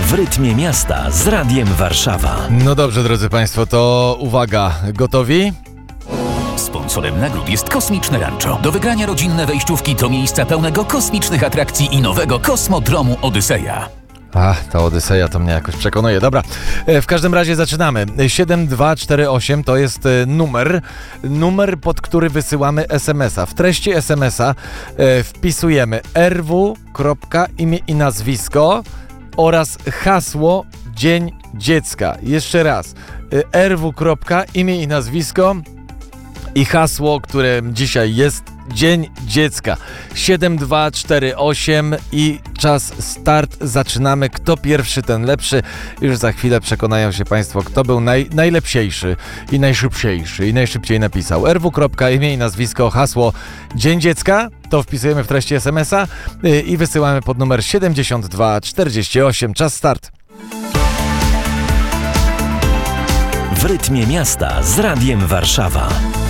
W rytmie miasta z Radiem Warszawa. No dobrze, drodzy Państwo, to uwaga, gotowi? Sponsorem nagród jest Kosmiczne Rancho. Do wygrania rodzinne wejściówki do miejsca pełnego kosmicznych atrakcji i nowego kosmodromu Odyseja. Ta Odyseja to mnie jakoś przekonuje. Dobra, w każdym razie zaczynamy. 7248 to jest numer, pod który wysyłamy SMS-a. W treści SMS-a wpisujemy rw. imię i nazwisko oraz hasło Dzień Dziecka. Jeszcze raz, rw. imię i nazwisko i hasło, które dzisiaj jest Dzień Dziecka. 7248 i czas start. Zaczynamy. Kto pierwszy, ten lepszy. Już za chwilę przekonają się Państwo, kto był najlepsiejszy i najszybciejszy i najszybciej napisał. rw. imię i nazwisko, hasło Dzień Dziecka. To wpisujemy w treści SMS-a i wysyłamy pod numer 7248. Czas start. W rytmie miasta z Radiem Warszawa.